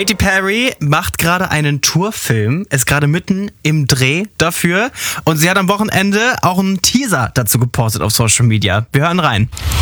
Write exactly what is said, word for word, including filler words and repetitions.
Katy Perry macht gerade einen Tourfilm, ist gerade mitten im Dreh dafür und sie hat am Wochenende auch einen Teaser dazu gepostet auf Social Media. Wir hören rein.